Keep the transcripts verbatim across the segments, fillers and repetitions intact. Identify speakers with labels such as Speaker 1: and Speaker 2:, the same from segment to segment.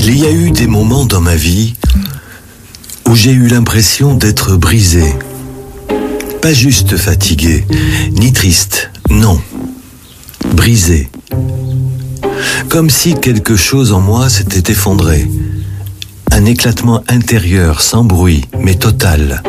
Speaker 1: Il y a eu des moments dans ma vie où j'ai eu l'impression d'être brisé. Pas juste fatigué, ni triste, non. Brisé. Comme si quelque chose en moi s'était effondré. Un éclatement intérieur, sans bruit, mais total.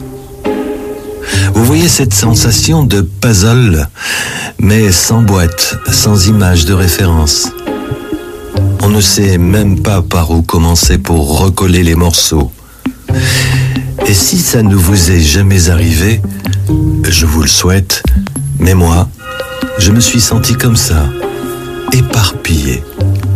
Speaker 1: Vous voyez cette sensation de puzzle, mais sans boîte, sans image de référence. On ne sait même pas par où commencer pour recoller les morceaux. Et si ça ne vous est jamais arrivé, je vous le souhaite, mais moi, je me suis senti comme ça, éparpillé.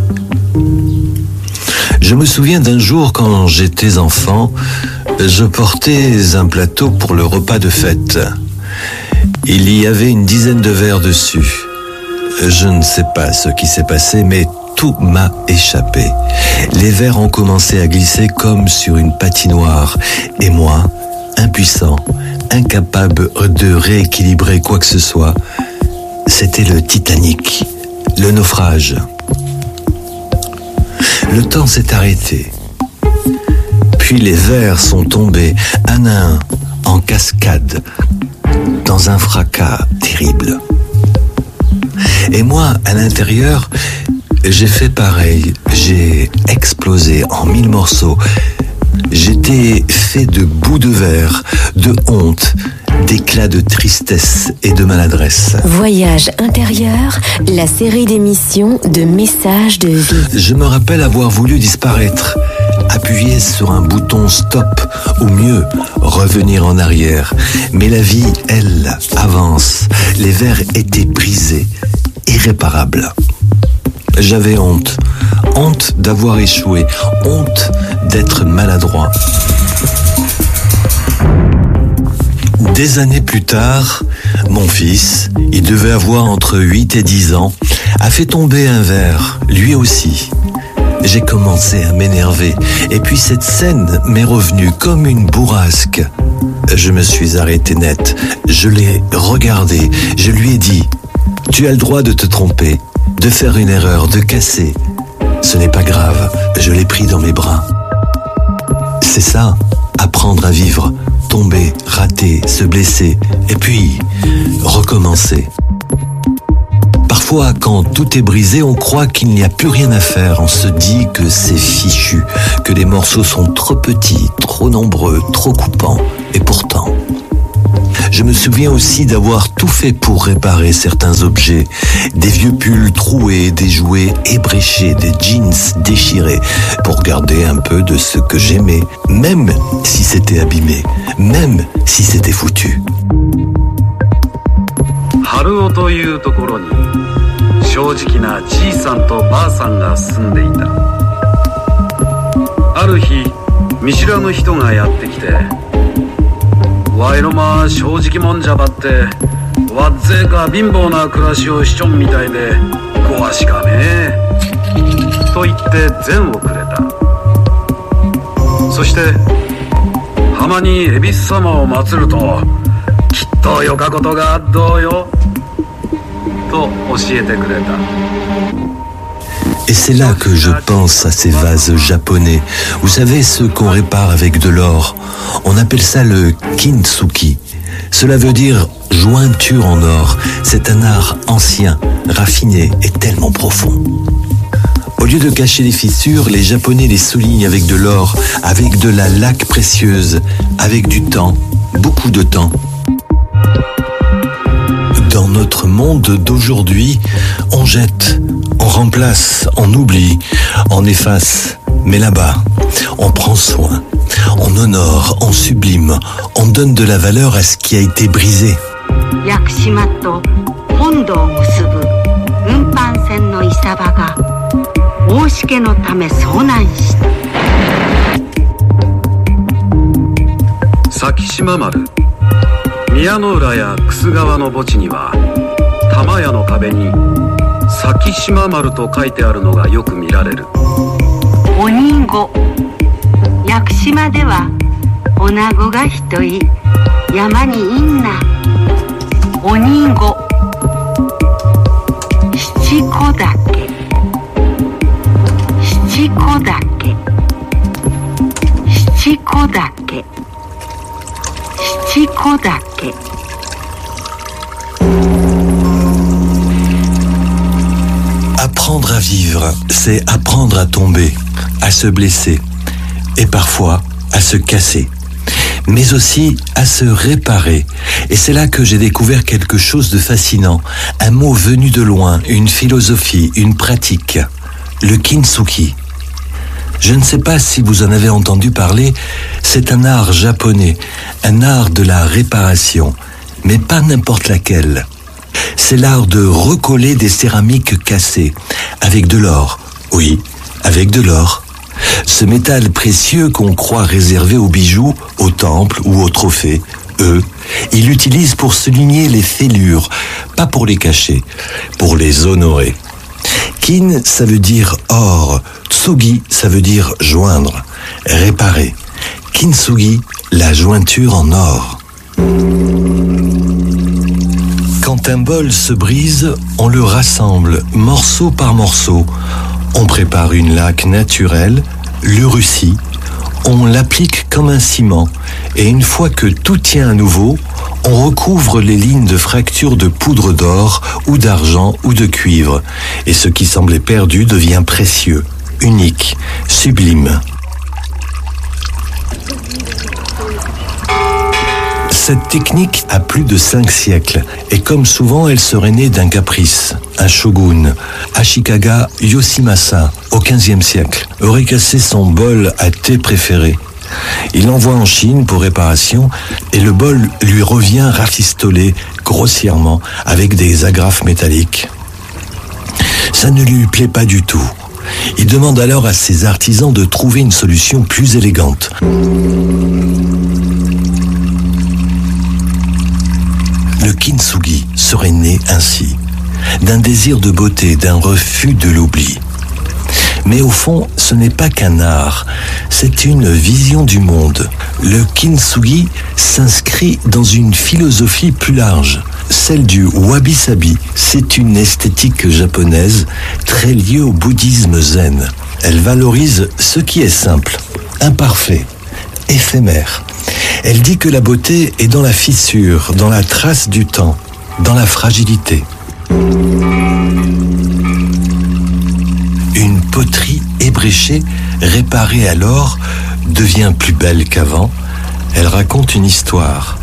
Speaker 1: Je me souviens d'un jour quand j'étais enfant, je portais un plateau pour le repas de fête. Il y avait une dizaine de verres dessus. Je ne sais pas ce qui s'est passé, mais tout m'a échappé. Les verres ont commencé à glisser comme sur une patinoire. Et moi, impuissant, incapable de rééquilibrer quoi que ce soit, c'était le Titanic, le naufrage. Le temps s'est arrêté. Puis les verres sont tombés, un à un, en cascade, dans un fracas terrible. Et moi, à l'intérieur, j'ai fait pareil. J'ai explosé en mille morceaux. J'étais fait de bouts de verre, de honte, d'éclats de tristesse et de maladresse.
Speaker 2: Voyage intérieur, la série d'émissions de messages de vie.
Speaker 1: Je me rappelle avoir voulu disparaître, appuyer sur un bouton stop, ou mieux, revenir en arrière. Mais la vie, elle, avance. Les verres étaient brisés, irréparables. J'avais honte. Honte d'avoir échoué. Honte d'être maladroit. Des années plus tard, mon fils, il devait avoir entre huit et dix ans, a fait tomber un verre, lui aussi. J'ai commencé à m'énerver, et puis cette scène m'est revenue comme une bourrasque. Je me suis arrêté net, je l'ai regardé, je lui ai dit « Tu as le droit de te tromper, de faire une erreur, de casser. Ce n'est pas grave, je l'ai pris dans mes bras. » C'est ça, apprendre à vivre. Tomber, rater, se blesser, et puis recommencer. Parfois, quand tout est brisé, on croit qu'il n'y a plus rien à faire. On se dit que c'est fichu, que les morceaux sont trop petits, trop nombreux, trop coupants. Et pourtant, je me souviens aussi d'avoir tout fait pour réparer certains objets. Des vieux pulls troués, des jouets ébréchés, des jeans déchirés, pour garder un peu de ce que j'aimais, même si c'était abîmé, même si c'était foutu.
Speaker 3: 春尾というところに正直なじいさんとばあさんが住んでいた。ある日見知らぬ人がやってきて、わいのま正直もんじゃばってわっぜか貧乏な暮らしをしちょんみたいで壊しかねえと言って膳をくれた。そして浜に恵比寿様を祀るときっとよかことがあっどうよと教えてくれた。
Speaker 1: Et c'est là que je pense à ces vases japonais. Vous savez, ceux qu'on répare avec de l'or. On appelle ça le kintsugi. Cela veut dire jointure en or. C'est un art ancien, raffiné et tellement profond. Au lieu de cacher les fissures, les Japonais les soulignent avec de l'or, avec de la laque précieuse, avec du temps, beaucoup de temps. Dans notre monde d'aujourd'hui, on jette, on remplace, on oublie, on efface. Mais là-bas, on prend soin, on honore, on sublime, on donne de la valeur à ce qui a été brisé.
Speaker 3: Sakishima-maru 宮の浦や楠川の墓地には玉屋の壁に咲島丸と書いてあるのがよく見られる。
Speaker 4: お人子屋久島では女子が一人山にいんな。お人子七子岳七子岳七子岳七子岳。
Speaker 1: Apprendre à vivre, c'est apprendre à tomber, à se blesser et parfois à se casser, mais aussi à se réparer. Et c'est là que j'ai découvert quelque chose de fascinant, un mot venu de loin, une philosophie, une pratique, le kintsugi. Je ne sais pas si vous en avez entendu parler, c'est un art japonais, un art de la réparation, mais pas n'importe laquelle. C'est l'art de recoller des céramiques cassées, avec de l'or, oui, avec de l'or. Ce métal précieux qu'on croit réservé aux bijoux, aux temples ou aux trophées, eux, ils l'utilisent pour souligner les fêlures, pas pour les cacher, pour les honorer. Kin, ça veut dire or, tsugi, ça veut dire joindre, réparer. Kintsugi, la jointure en or. Quand un bol se brise, on le rassemble morceau par morceau. On prépare une laque naturelle, l'urussi, on l'applique comme un ciment et une fois que tout tient à nouveau, on recouvre les lignes de fracture de poudre d'or ou d'argent ou de cuivre et ce qui semblait perdu devient précieux, unique, sublime. Cette technique a plus de cinq siècles et comme souvent elle serait née d'un caprice. Un shogun, Ashikaga Yoshimasa, au quinzième siècle, aurait cassé son bol à thé préféré. Il l'envoie en Chine pour réparation et le bol lui revient rafistolé grossièrement avec des agrafes métalliques. Ça ne lui plaît pas du tout. Il demande alors à ses artisans de trouver une solution plus élégante. Le kintsugi serait né ainsi, d'un désir de beauté, d'un refus de l'oubli. Mais au fond, ce n'est pas qu'un art, c'est une vision du monde. Le kintsugi s'inscrit dans une philosophie plus large, celle du wabi-sabi. C'est une esthétique japonaise très liée au bouddhisme zen. Elle valorise ce qui est simple, imparfait, éphémère. Elle dit que la beauté est dans la fissure, dans la trace du temps, dans la fragilité. Une poterie ébréchée, réparée alors, devient plus belle qu'avant. Elle raconte une histoire.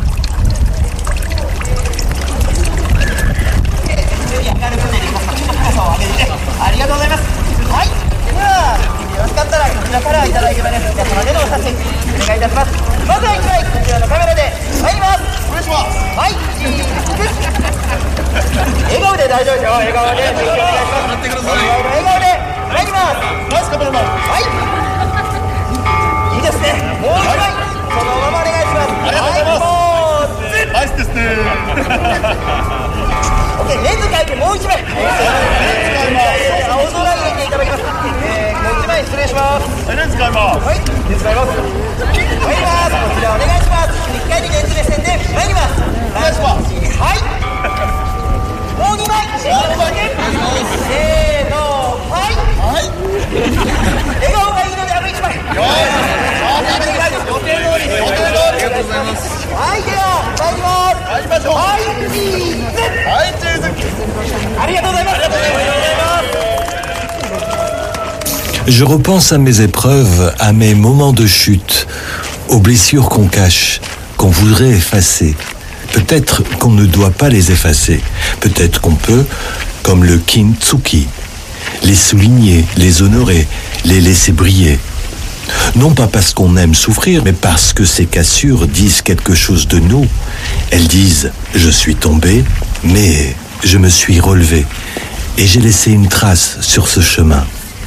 Speaker 1: Je repense à mes épreuves, à mes moments de chute, aux blessures qu'on cache, qu'on voudrait effacer. Peut-être qu'on ne doit pas les effacer. Peut-être qu'on peut, comme le kintsugi, les souligner, les honorer, les laisser briller. Non pas parce qu'on aime souffrir, mais parce que ces cassures disent quelque chose de nous. Elles disent « je suis tombé, mais je me suis relevé et j'ai laissé une trace sur ce chemin ».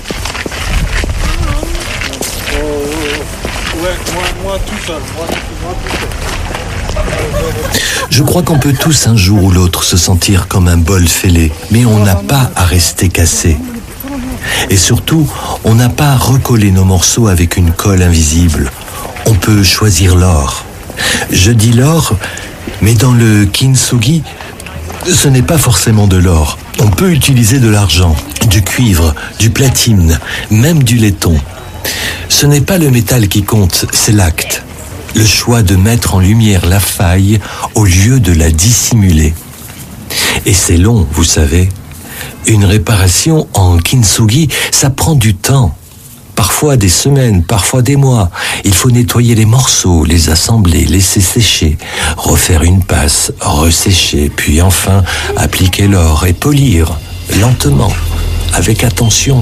Speaker 1: Je crois qu'on peut tous un jour ou l'autre se sentir comme un bol fêlé, mais on n'a pas à rester cassé. Et surtout, on n'a pas à recoller nos morceaux avec une colle invisible. On peut choisir l'or. Je dis l'or, mais dans le kintsugi, ce n'est pas forcément de l'or. On peut utiliser de l'argent, du cuivre, du platine, même du laiton. Ce n'est pas le métal qui compte, c'est l'acte. Le choix de mettre en lumière la faille au lieu de la dissimuler. Et c'est long, vous savez. Une réparation en kintsugi, ça prend du temps. Parfois des semaines, parfois des mois. Il faut nettoyer les morceaux, les assembler, laisser sécher, refaire une passe, ressécher, puis enfin appliquer l'or et polir, lentement, avec attention.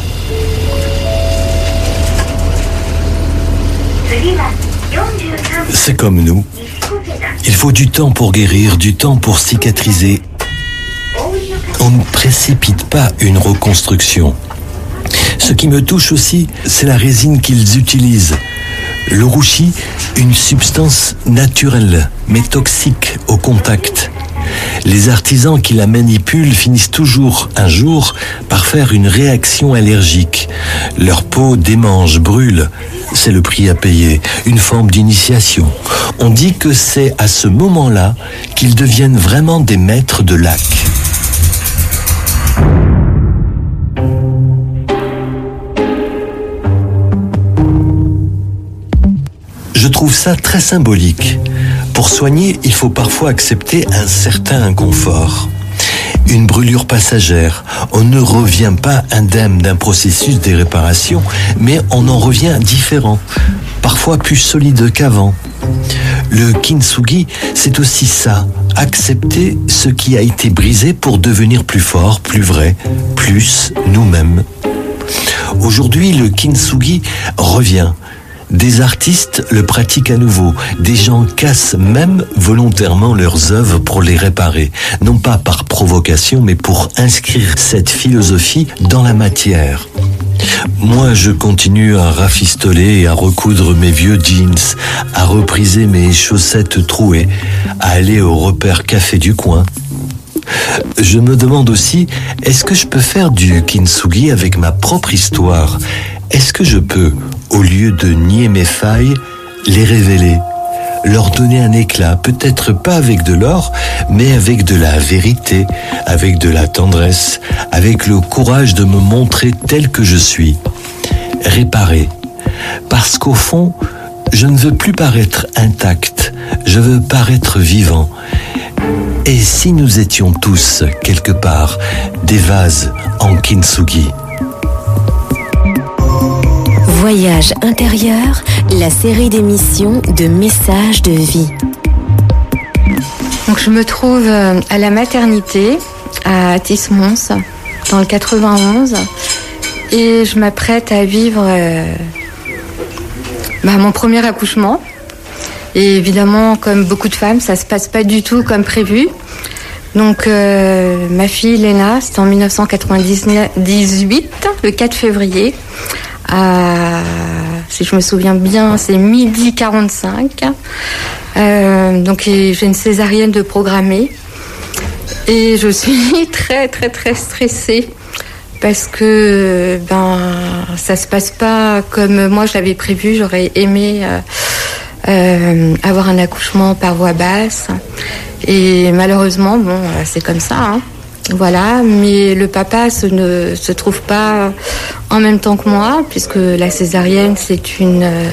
Speaker 1: C'est comme nous. Il faut du temps pour guérir, du temps pour cicatriser. On ne précipite pas une reconstruction. Ce qui me touche aussi, c'est la résine qu'ils utilisent. Le rouchi, une substance naturelle, mais toxique au contact. Les artisans qui la manipulent finissent toujours, un jour, par faire une réaction allergique. Leur peau démange, brûle. C'est le prix à payer, une forme d'initiation. On dit que c'est à ce moment-là qu'ils deviennent vraiment des maîtres de lac. Je trouve ça très symbolique. Pour soigner, il faut parfois accepter un certain inconfort. Une brûlure passagère. On ne revient pas indemne d'un processus de réparation, mais on en revient différent, parfois plus solide qu'avant. Le kintsugi, c'est aussi ça, accepter ce qui a été brisé pour devenir plus fort, plus vrai, plus nous-mêmes. Aujourd'hui, le kintsugi revient. Des artistes le pratiquent à nouveau. Des gens cassent même volontairement leurs œuvres pour les réparer. Non pas par provocation, mais pour inscrire cette philosophie dans la matière. Moi, je continue à rafistoler et à recoudre mes vieux jeans, à repriser mes chaussettes trouées, à aller au repère café du coin. Je me demande aussi, est-ce que je peux faire du kintsugi avec ma propre histoire ? Est-ce que je peux, au lieu de nier mes failles, les révéler, leur donner un éclat, peut-être pas avec de l'or, mais avec de la vérité, avec de la tendresse, avec le courage de me montrer tel que je suis, réparer. Parce qu'au fond, je ne veux plus paraître intact, je veux paraître vivant. Et si nous étions tous, quelque part, des vases en kintsugi ?
Speaker 2: Voyage intérieur, la série d'émissions de messages de vie.
Speaker 5: Donc je me trouve à la maternité à Tismons, dans le quatre-vingt-onze, et je m'apprête à vivre euh, bah, mon premier accouchement. Et évidemment, comme beaucoup de femmes, ça se passe pas du tout comme prévu. Donc euh, ma fille Léna, c'était en dix-neuf cent quatre-vingt-dix-huit, le quatre février. À, si je me souviens bien, c'est midi quarante-cinq. Euh, donc j'ai une césarienne de programmée. Et je suis très très très stressée parce que ben ça se passe pas comme moi je l'avais prévu. J'aurais aimé euh, euh, avoir un accouchement par voie basse. Et malheureusement, bon, c'est comme ça, hein. Voilà, mais le papa se, ne se trouve pas en même temps que moi, puisque la césarienne, c'est une... Euh,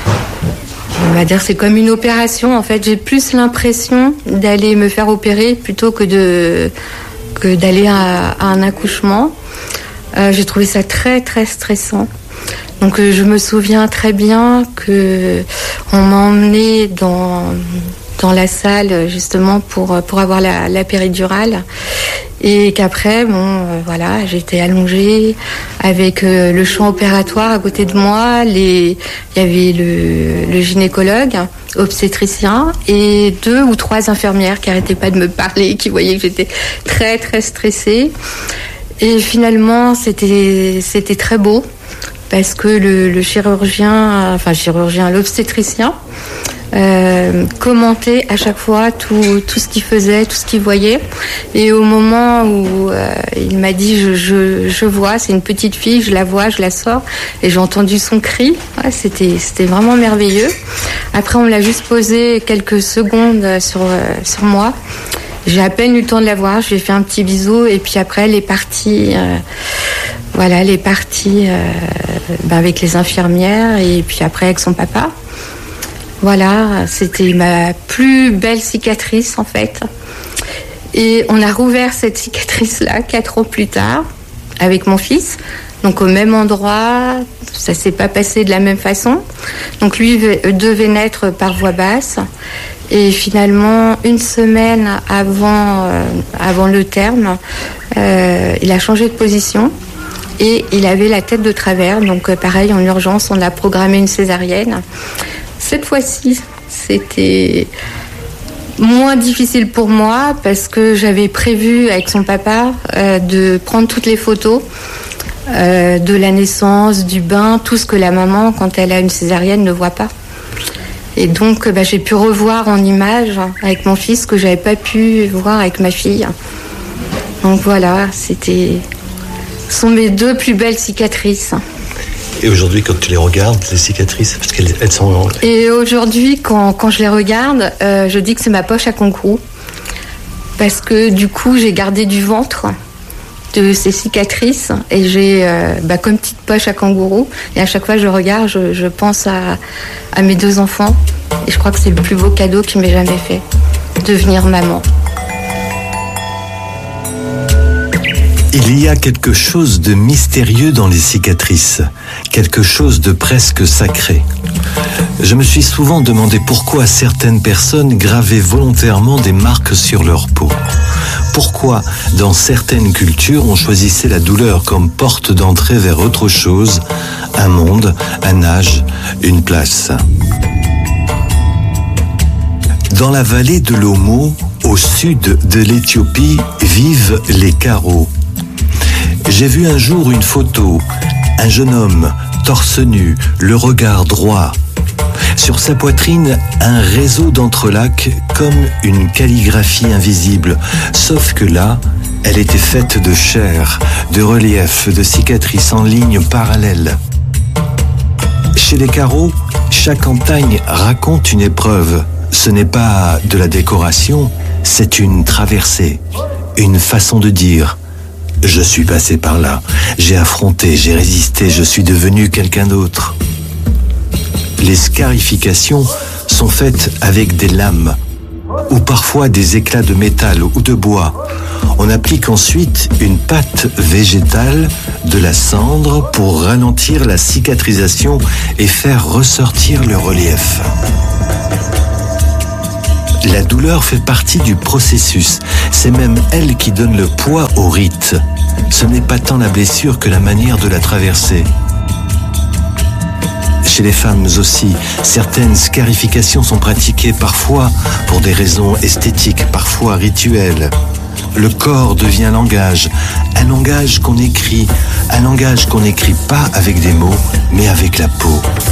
Speaker 5: on va dire, c'est comme une opération. En fait, j'ai plus l'impression d'aller me faire opérer plutôt que, de, que d'aller à, à un accouchement. Euh, j'ai trouvé ça très, très stressant. Donc, euh, je me souviens très bien qu'on m'a emmenée dans... dans la salle justement pour pour avoir la, la péridurale et qu'après bon euh, voilà j'étais allongée avec euh, le champ opératoire à côté de moi, les il y avait le, le gynécologue obstétricien et deux ou trois infirmières qui arrêtaient pas de me parler, qui voyaient que j'étais très très stressée. Et finalement c'était c'était très beau parce que le, le chirurgien enfin le chirurgien l'obstétricien Euh, commenter à chaque fois tout, tout ce qu'il faisait, tout ce qu'il voyait. Et au moment où euh, il m'a dit je, je, je vois, c'est une petite fille, je la vois, je la sors, et j'ai entendu son cri. Ouais, c'était, c'était vraiment merveilleux. Après, on me l'a juste posé quelques secondes sur, euh, sur moi. J'ai à peine eu le temps de la voir, je lui ai fait un petit bisou et puis après elle est partie, euh, voilà, elle est partie euh, ben avec les infirmières et puis après avec son papa. Voilà, c'était ma plus belle cicatrice en fait. Et on a rouvert cette cicatrice-là quatre ans plus tard avec mon fils. Donc au même endroit, ça s'est pas passé de la même façon. Donc lui devait naître par voie basse. Et finalement, une semaine avant, euh, avant le terme, euh, il a changé de position. Et il avait la tête de travers. Donc euh, pareil, en urgence, on a programmé une césarienne. Cette fois-ci, c'était moins difficile pour moi parce que j'avais prévu avec son papa euh, de prendre toutes les photos Euh, de la naissance, du bain, tout ce que la maman, quand elle a une césarienne, ne voit pas. Et donc, bah, j'ai pu revoir en images avec mon fils que j'avais pas pu voir avec ma fille. Donc voilà, c'était, ce sont mes deux plus belles cicatrices.
Speaker 1: Et aujourd'hui, quand tu les regardes, les cicatrices, parce qu'elles elles sont...
Speaker 5: Et aujourd'hui, quand, quand je les regarde, euh, je dis que c'est ma poche à kangourou. Parce que du coup, j'ai gardé du ventre de ces cicatrices et j'ai euh, bah, comme petite poche à kangourou et à chaque fois que je regarde je, je pense à, à mes deux enfants et je crois que c'est le plus beau cadeau qu'il m'ait jamais fait, devenir maman.
Speaker 1: Il y a quelque chose de mystérieux dans les cicatrices, quelque chose de presque sacré. Je me suis souvent demandé pourquoi certaines personnes gravaient volontairement des marques sur leur peau. Pourquoi, dans certaines cultures, on choisissait la douleur comme porte d'entrée vers autre chose, un monde, un âge, une place. Dans la vallée de l'Omo, au sud de l'Éthiopie, vivent les Karo. J'ai vu un jour une photo, un jeune homme, torse nu, le regard droit. Sur sa poitrine, un réseau d'entrelacs comme une calligraphie invisible. Sauf que là, elle était faite de chair, de reliefs, de cicatrices en lignes parallèles. Chez les Karo, chaque entaille raconte une épreuve. Ce n'est pas de la décoration, c'est une traversée, une façon de dire « Je suis passé par là, j'ai affronté, j'ai résisté, je suis devenu quelqu'un d'autre ». Les scarifications sont faites avec des lames ou parfois des éclats de métal ou de bois. On applique ensuite une pâte végétale, de la cendre pour ralentir la cicatrisation et faire ressortir le relief. La douleur fait partie du processus. C'est même elle qui donne le poids au rite. Ce n'est pas tant la blessure que la manière de la traverser. Chez les femmes aussi, certaines scarifications sont pratiquées parfois pour des raisons esthétiques, parfois rituelles. Le corps devient langage, un langage qu'on écrit, un langage qu'on n'écrit pas avec des mots, mais avec la peau.